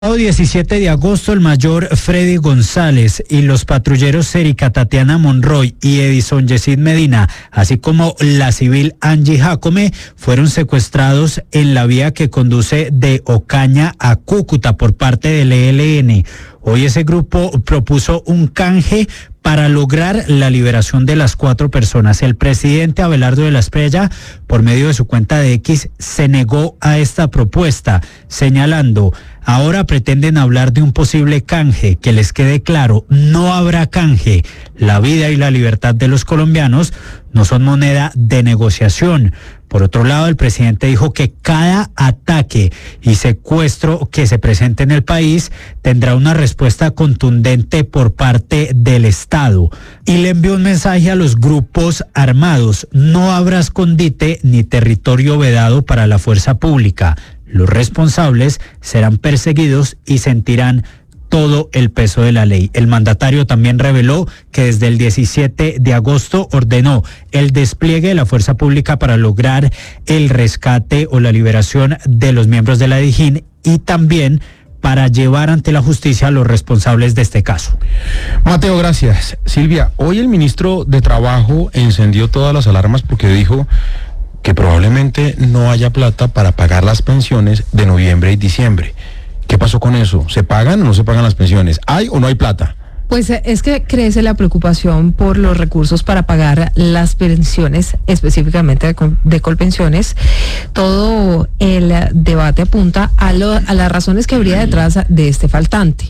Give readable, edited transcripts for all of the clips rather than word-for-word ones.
El 17 de agosto, el mayor Freddy González y los patrulleros Erika Tatiana Monroy y Edison Yesid Medina, así como la civil Angie Jacome, fueron secuestrados en la vía que conduce de Ocaña a Cúcuta por parte del ELN. Hoy ese grupo propuso un canje para lograr la liberación de las 4 personas. El presidente Abelardo de la Espriella, por medio de su cuenta de X, se negó a esta propuesta, señalando: ahora pretenden hablar de un posible canje. Que les quede claro, no habrá canje. La vida y la libertad de los colombianos no son moneda de negociación. Por otro lado, el presidente dijo que cada ataque y secuestro que se presente en el país tendrá una respuesta contundente por parte del Estado. Y le envió un mensaje a los grupos armados: no habrá escondite ni territorio vedado para la fuerza pública. Los responsables serán perseguidos y sentirán todo el peso de la ley. El mandatario también reveló que desde el 17 de agosto ordenó el despliegue de la fuerza pública para lograr el rescate o la liberación de los miembros de la DIJÍN y también para llevar ante la justicia a los responsables de este caso. Mateo, gracias. Silvia, hoy el ministro de Trabajo encendió todas las alarmas porque dijo que probablemente no haya plata para pagar las pensiones de noviembre y diciembre. ¿Qué pasó con eso? ¿Se pagan o no se pagan las pensiones? ¿Hay o no hay plata? Pues es que crece la preocupación por los recursos para pagar las pensiones, específicamente de Colpensiones. Todo el debate apunta a las razones que habría detrás de este faltante.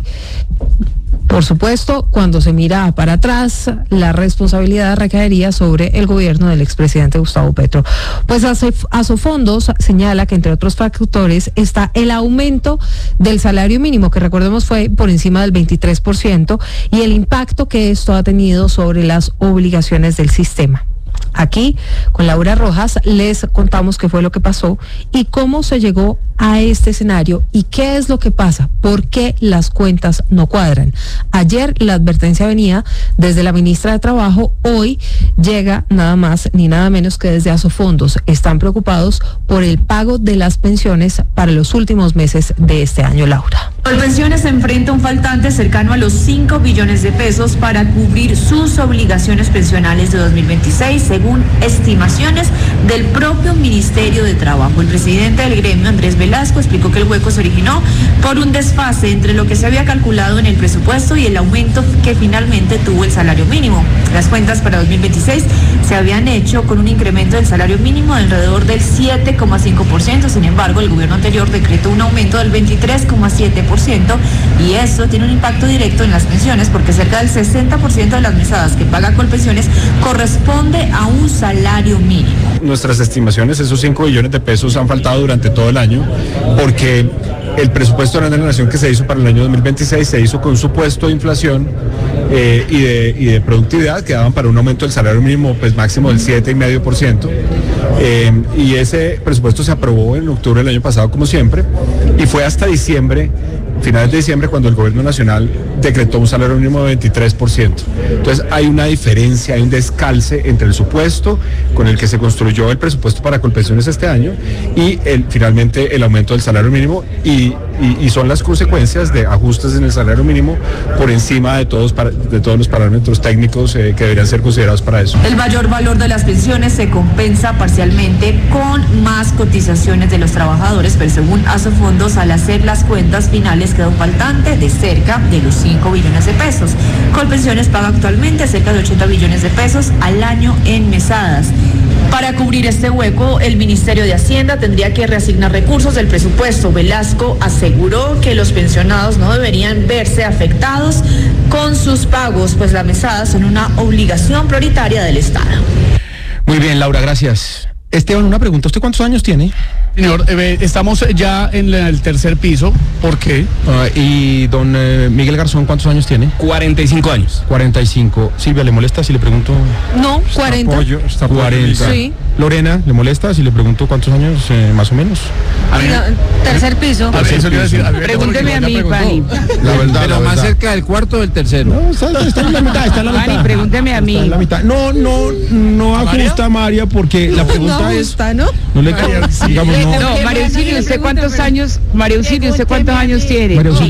Por supuesto, cuando se mira para atrás, la responsabilidad recaería sobre el gobierno del expresidente Gustavo Petro. Pues Asofondos señala que entre otros factores está el aumento del salario mínimo, que recordemos fue por encima del 23%, y el impacto que esto ha tenido sobre las obligaciones del sistema. Aquí, con Laura Rojas, les contamos qué fue lo que pasó y cómo se llegó a este escenario y qué es lo que pasa, por qué las cuentas no cuadran. Ayer la advertencia venía desde la ministra de Trabajo, hoy llega nada más ni nada menos que desde Asofondos. Están preocupados por el pago de las pensiones para los últimos meses de este año, Laura. Colpensiones enfrenta un faltante cercano a los 5 billones de pesos para cubrir sus obligaciones pensionales de 2026, según estimaciones del propio Ministerio de Trabajo. El presidente del gremio, Andrés Velasco, explicó que el hueco se originó por un desfase entre lo que se había calculado en el presupuesto y el aumento que finalmente tuvo el salario mínimo. Las cuentas para 2026 se habían hecho con un incremento del salario mínimo de alrededor del 7,5%. Sin embargo, el gobierno anterior decretó un aumento del 23,7%. Y eso tiene un impacto directo en las pensiones porque cerca del 60% de las mesadas que paga Colpensiones corresponde a un salario mínimo. Nuestras estimaciones, esos 5 billones de pesos han faltado durante todo el año porque el presupuesto de la nación que se hizo para el año 2026 se hizo con un supuesto de inflación y de productividad que daban para un aumento del salario mínimo pues máximo del 7,5%. Y ese presupuesto se aprobó en octubre del año pasado como siempre y fue hasta diciembre, finales de diciembre, cuando el gobierno nacional decretó un salario mínimo de 23%. Entonces hay una diferencia, hay un descalce entre el supuesto con el que se construyó el presupuesto para Colpensiones este año y finalmente el aumento del salario mínimo y son las consecuencias de ajustes en el salario mínimo por encima de todos los parámetros técnicos que deberían ser considerados para eso. El mayor valor de las pensiones se compensa parcialmente con más cotizaciones de los trabajadores, pero según Asofondos, al hacer las cuentas finales queda un faltante de cerca de los 5 billones de pesos. Colpensiones paga actualmente cerca de 80 billones de pesos al año en mesadas. Para cubrir este hueco, el Ministerio de Hacienda tendría que reasignar recursos del presupuesto. Velasco aseguró que los pensionados no deberían verse afectados con sus pagos, pues las mesadas son una obligación prioritaria del Estado. Muy bien, Laura, gracias. Esteban, una pregunta. ¿Usted cuántos años tiene? Señor, estamos ya en el tercer piso. ¿Por qué? Y don Miguel Garzón, ¿cuántos años tiene? 45 años. 45. Silvia, ¿le molesta si le pregunto? No, 40. Está 40. Sí. Lorena, ¿le molesta si le pregunto cuántos años más o menos? Tercer piso. Eso le iba a decir, Pregúnteme a mí, Pani. La verdad, Pero la más verdad. cerca del cuarto o del tercero. No, está en la mitad, está en la mitad. Pani, pregúnteme a mí. Está en la mitad. No ajusta, María, porque la pregunta No es... gusta, ¿no? No le digamos, no. No, María Auxilio, ¿usted cuántos años tiene? María Auxilio,